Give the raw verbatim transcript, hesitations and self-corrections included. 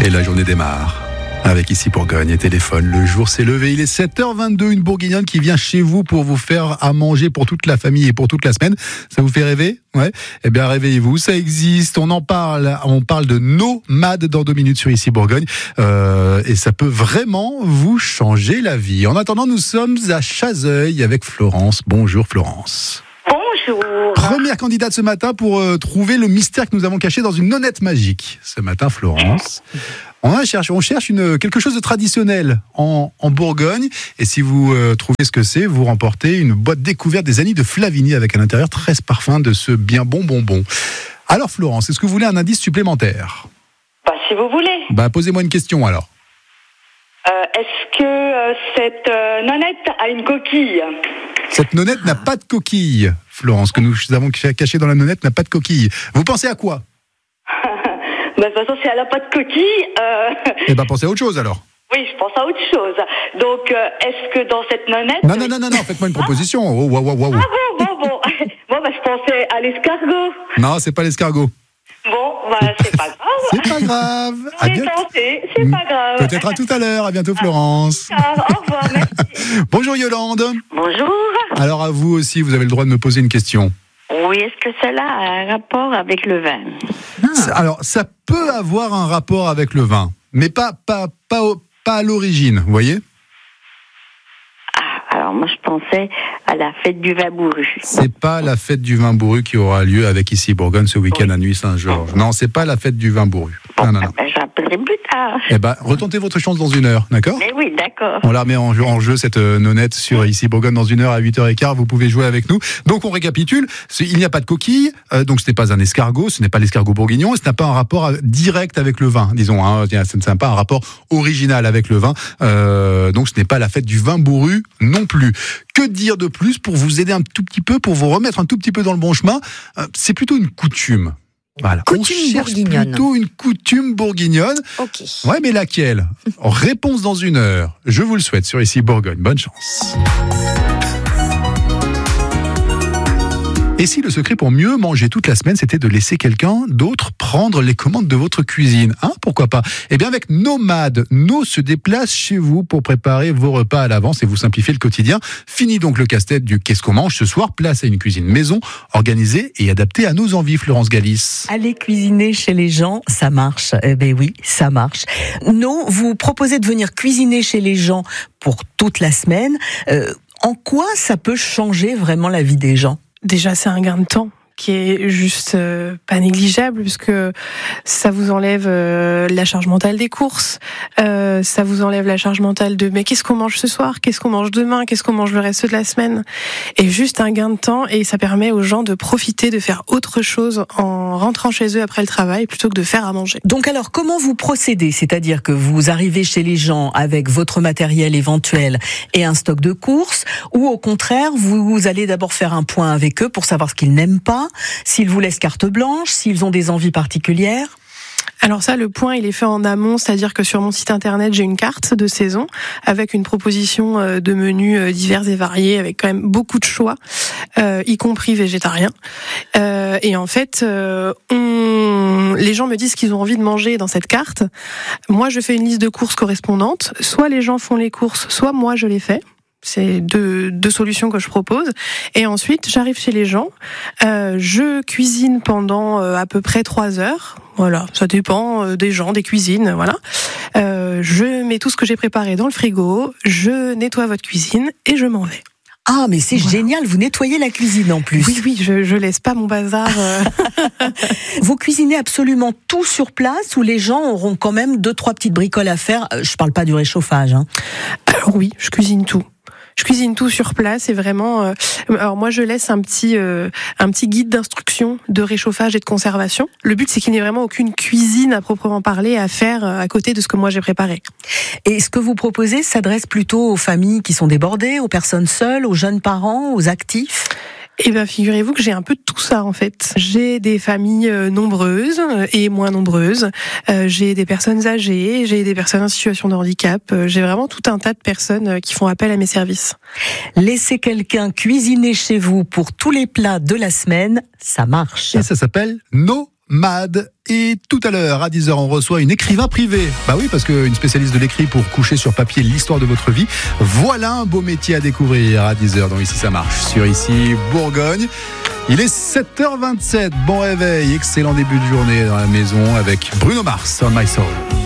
Et la journée démarre avec Ici Bourgogne et téléphone. Le jour s'est levé, il est sept heures vingt-deux, une bourguignonne qui vient chez vous pour vous faire à manger pour toute la famille et pour toute la semaine. Ça vous fait rêver ? Ouais. Eh bien, réveillez-vous, ça existe. On en parle. On parle de nomades dans deux minutes sur Ici Bourgogne. Euh, et ça peut vraiment vous changer la vie. En attendant, nous sommes à Chazeuil avec Florence. Bonjour Florence. Bonjour. Première candidate ce matin pour euh, trouver le mystère que nous avons caché dans une nonnette magique. Ce matin, Florence. On cherche, on cherche une, quelque chose de traditionnel en, en Bourgogne. Et si vous euh, trouvez ce que c'est, vous remportez une boîte découverte des Annies de Flavigny avec à l'intérieur treize parfums de ce bien bon bonbon. Alors Florence, est-ce que vous voulez un indice supplémentaire ? Bah, si vous voulez. Bah, posez-moi une question alors. Euh, est-ce que euh, cette euh, nonnette a une coquille ? Cette nonnette n'a pas de coquille, Florence. Ce que nous avons caché dans la nonnette n'a pas de coquille. Vous pensez à quoi ? Bah, de toute façon, si elle n'a pas de coquille... Euh... Eh bien, pensez à autre chose alors. Oui, je pense à autre chose. Donc, euh, est-ce que dans cette nonnette... Non, non, non, non, non, faites-moi une proposition. Oh, wow, wow, wow. Ah bon, bon, bon. Bon, bah, je pensais à l'escargot. Non, c'est pas l'escargot. Bon, bah, c'est pas grave. C'est pas grave. À J'ai bientôt. tenté, c'est pas grave. Peut-être à tout à l'heure. À bientôt, Florence. Ah, au revoir, merci. Bonjour Yolande. Bonjour. Alors à vous aussi, vous avez le droit de me poser une question. Oui, est-ce que cela a un rapport avec le vin ? Ça- Alors, ça peut avoir un rapport avec le vin, mais pas, pas, pas, au- pas à l'origine, vous voyez ? Ah, alors moi je pensais à la fête du vin bourru. C'est pas la fête du vin bourru qui aura lieu avec Ici Bourgogne ce week-end Oui. à Nuit-Saint-Georges. Non, c'est pas la fête du vin bourru. Bon, Non, non, non. ben, je rappellerai plus tard. Eh ben, retentez votre chance dans une heure, d'accord ? Mais oui, d'accord. On la remet en jeu, en jeu cette euh, nonnette sur Ici Bourgogne dans une heure à huit heures quinze. Vous pouvez jouer avec nous. Donc on récapitule. C'est- Il n'y a pas de coquille, euh, donc ce n'est pas un escargot, ce n'est pas l'escargot bourguignon, et ce n'a pas un rapport euh, direct avec le vin, disons. Hein, ce n'est pas un rapport original avec le vin. Euh, donc ce n'est pas la fête du vin bourru non plus. Que dire de plus pour vous aider un tout petit peu, pour vous remettre un tout petit peu dans le bon chemin ? Euh, C'est plutôt une coutume. Voilà. Coutume On cherche bourguignonne. plutôt une coutume bourguignonne. Ok. Ouais, mais laquelle ? Réponse dans une heure. Je vous le souhaite sur Ici Bourgogne. Bonne chance. Et si le secret pour mieux manger toute la semaine, c'était de laisser quelqu'un d'autre prendre les commandes de votre cuisine ? Hein, pourquoi pas ? Eh bien, avec Nomade, No se déplace chez vous pour préparer vos repas à l'avance et vous simplifier le quotidien. Fini donc le casse-tête du qu'est-ce qu'on mange ce soir. Place à une cuisine maison, organisée et adaptée à nos envies, Florence Galis. Aller cuisiner chez les gens, ça marche. Eh ben oui, ça marche. No, vous proposez de venir cuisiner chez les gens pour toute la semaine. Euh, en quoi ça peut changer vraiment la vie des gens ? Déjà, c'est un gain de temps qui est juste euh, pas négligeable, puisque ça vous enlève euh, la charge mentale des courses, euh, ça vous enlève la charge mentale de mais qu'est-ce qu'on mange ce soir, qu'est-ce qu'on mange demain, qu'est-ce qu'on mange le reste de la semaine, et juste un gain de temps, et ça permet aux gens de profiter de faire autre chose en rentrant chez eux après le travail plutôt que de faire à manger. Donc alors, comment vous procédez ? C'est-à-dire que vous arrivez chez les gens avec votre matériel éventuel et un stock de courses, ou au contraire, vous, vous allez d'abord faire un point avec eux pour savoir ce qu'ils n'aiment pas, s'ils vous laissent carte blanche, s'ils ont des envies particulières ? Alors ça, le point, il est fait en amont, c'est-à-dire que sur mon site internet, j'ai une carte de saison avec une proposition euh, de menus euh, divers et variés, avec quand même beaucoup de choix, euh, y compris végétariens. Euh, et en fait, euh, on... les gens me disent ce qu'ils ont envie de manger dans cette carte. Moi, je fais une liste de courses correspondantes. Soit les gens font les courses, soit moi, je les fais. C'est deux, deux solutions que je propose. Et ensuite, j'arrive chez les gens. Euh, je cuisine pendant euh, à peu près trois heures. Voilà, ça dépend euh, des gens, des cuisines. Voilà. Euh, je mets tout ce que j'ai préparé dans le frigo. Je nettoie votre cuisine et je m'en vais. Ah, mais c'est Voilà. génial, vous nettoyez la cuisine en plus. Oui, oui, je, je laisse pas mon bazar. Euh... Vous cuisinez absolument tout sur place ou les gens auront quand même deux, trois petites bricoles à faire ? Euh, Je parle pas du réchauffage, hein. Alors oui, je cuisine tout. Je cuisine tout sur place et vraiment. Euh, alors moi, je laisse un petit euh, un petit guide d'instruction de réchauffage et de conservation. Le but, c'est qu'il n'y ait vraiment aucune cuisine à proprement parler à faire à côté de ce que moi j'ai préparé. Et ce que vous proposez s'adresse plutôt aux familles qui sont débordées, aux personnes seules, aux jeunes parents, aux actifs ? Eh bien, figurez-vous que j'ai un peu de tout ça, en fait. J'ai des familles euh, nombreuses euh, et moins nombreuses. Euh, j'ai des personnes âgées, j'ai des personnes en situation de handicap. Euh, j'ai vraiment tout un tas de personnes euh, qui font appel à mes services. Laissez quelqu'un cuisiner chez vous pour tous les plats de la semaine, ça marche. Et ça s'appelle No Mad. Et tout à l'heure, à dix heures, on reçoit une écrivain privée. Bah oui, parce qu'une spécialiste de l'écrit pour coucher sur papier l'histoire de votre vie. Voilà un beau métier à découvrir à dix heures. Donc ici, ça marche. Sur Ici Bourgogne. Il est sept heures vingt-sept. Bon réveil. Excellent début de journée dans la maison avec Bruno Mars, On My Soul.